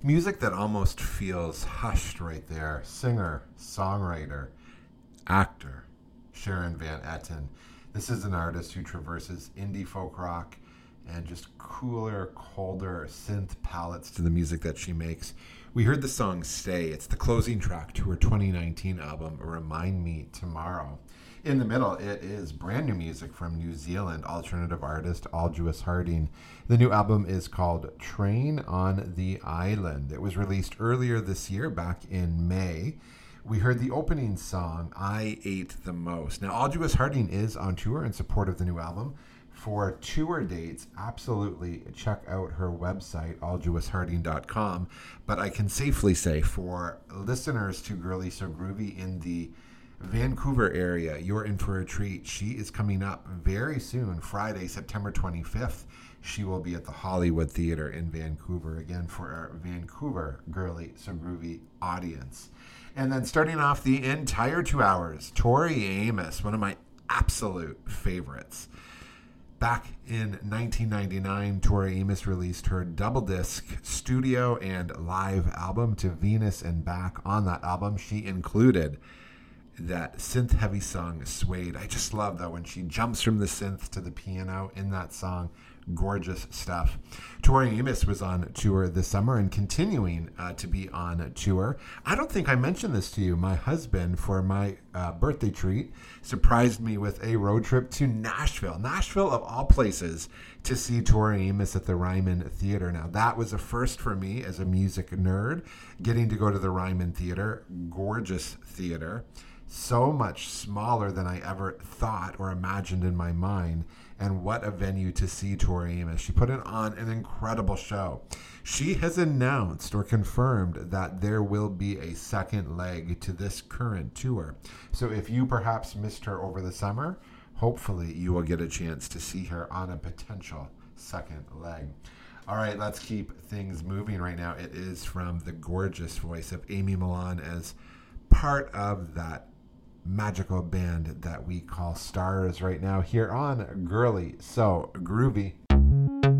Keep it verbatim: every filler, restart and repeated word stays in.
Music that almost feels hushed right there. Singer, songwriter, actor, Sharon Van Etten. This is an artist who traverses indie folk rock and just cooler, colder synth palettes to the music that she makes. We heard the song Stay. It's the closing track to her twenty nineteen album, Remind Me Tomorrow. In the middle, it is brand new music from New Zealand alternative artist Aldous Harding. The new album is called Train on the Island. It was released earlier this year, back in May. We heard the opening song, I Ate the Most. Now, Aldous Harding is on tour in support of the new album. For tour dates, absolutely check out her website, aldous harding dot com. But I can safely say for listeners to Girly So Groovy in the Vancouver area, you're in for a treat. She is coming up very soon, Friday, September twenty-fifth. She will be at the Hollywood Theatre in Vancouver, again, for our Vancouver Girly So Groovy audience. And then starting off the entire two hours, Tori Amos, one of my absolute favorites. Back in nineteen ninety-nine, Tori Amos released her double disc studio and live album, To Venus and Back. On that album, she included that synth heavy song Suede. I just love that when she jumps from the synth to the piano in that song. Gorgeous stuff. Tori Amos was on tour this summer and continuing uh, to be on tour. I don't think I mentioned this to you. My husband, for my uh, birthday treat, surprised me with a road trip to Nashville. Nashville, of all places, to see Tori Amos at the Ryman Theater. Now, that was a first for me as a music nerd, getting to go to the Ryman Theater. Gorgeous theater. So much smaller than I ever thought or imagined in my mind. And what a venue to see Tori Amos. She put it on an incredible show. She has announced or confirmed that there will be a second leg to this current tour. So if you perhaps missed her over the summer, hopefully you will get a chance to see her on a potential second leg. All right, let's keep things moving right now. It is from the gorgeous voice of Amy Millan as part of that magical band that we call Stars right now here on Girly So Groovy.